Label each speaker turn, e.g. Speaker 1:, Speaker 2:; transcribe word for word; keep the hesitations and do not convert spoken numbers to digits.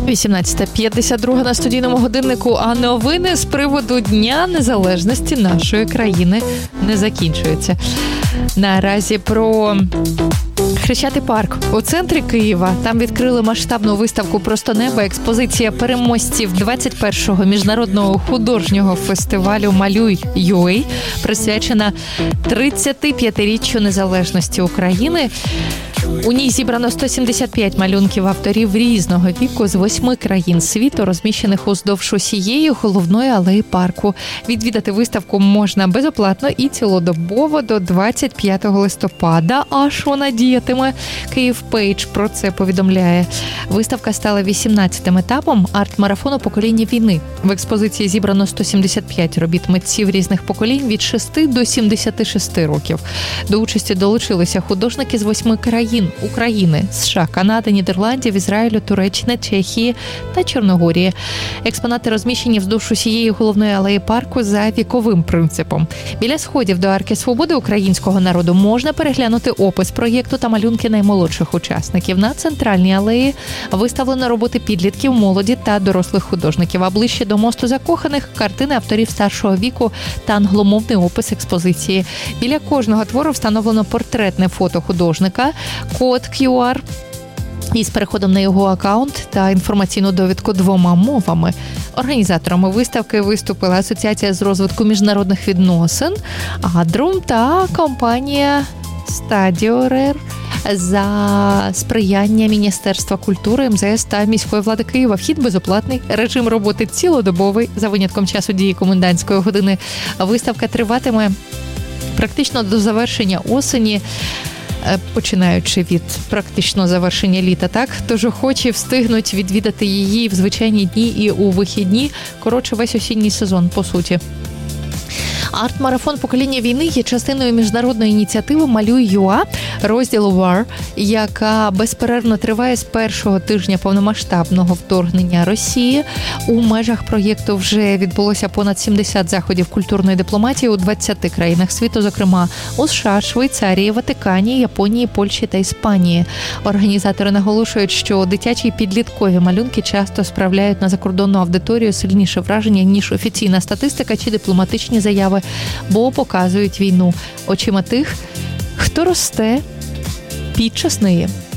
Speaker 1: вісімнадцята п'ятдесят два на студійному годиннику, а новини з приводу Дня Незалежності нашої країни не закінчуються. Наразі про Хрещатий парк у центрі Києва. Там відкрили масштабну виставку «Просто небо». Експозиція переможців двадцять першого міжнародного художнього фестивалю «Малюй.ua», присвячена тридцятип'ятиріччю незалежності України. У ній зібрано сто сімдесят п'ять малюнків авторів різного віку з восьми країн світу, розміщених уздовж усієї головної алеї парку. Відвідати виставку можна безоплатно і цілодобово до двадцять п'ятого листопада. Аж вона діятиме. Київпейдж про це повідомляє. Виставка стала вісімнадцятим етапом арт-марафону «Покоління війни». В експозиції зібрано сто сімдесят п'ять робіт митців різних поколінь від шести до сімдесяти шести років. До участі долучилися художники з восьми країн – України, США, Канади, Нідерландів, Ізраїлю, Туреччини, Чехії та Чорногорії. Експонати розміщені вздовж усієї головної алеї парку за віковим принципом. Біля сходів до Арки Свободи українського народу можна переглянути опис проєкту та малюнки наймолодших учасників. На центральній алеї виставлено роботи підлітків, молоді та дорослих художників. А ближче до мосту закоханих – картини авторів старшого віку та англомовний опис експозиції. Біля кожного твору встановлено портретне фото художника, код кью ар із переходом на його акаунт та інформаційну довідку двома мовами. Організаторами виставки виступила Асоціація з розвитку міжнародних відносин, Адрум та компанія Стадіорер за сприяння Міністерства культури, ем зе ес та міської влади Києва. Вхід безоплатний, режим роботи цілодобовий, за винятком часу дії комендантської години. Виставка триватиме практично до завершення осені, починаючи від практично завершення літа, так? Тож охочі встигнуть відвідати її в звичайні дні і у вихідні. Коротше, весь осінній сезон, по суті. Арт-марафон «Покоління війни» є частиною міжнародної ініціативи «Малюй.ua», розділу «War», яка безперервно триває з першого тижня повномасштабного вторгнення Росії. У межах проєкту вже відбулося понад сімдесят заходів культурної дипломатії у двадцяти країнах світу, зокрема у США, Швейцарії, Ватикані, Японії, Польщі та Іспанії. Організатори наголошують, що дитячі і підліткові малюнки часто справляють на закордонну аудиторію сильніше враження, ніж офіційна статистика чи дипломатичні заяви, бо показують війну очима тих, хто росте під час неї.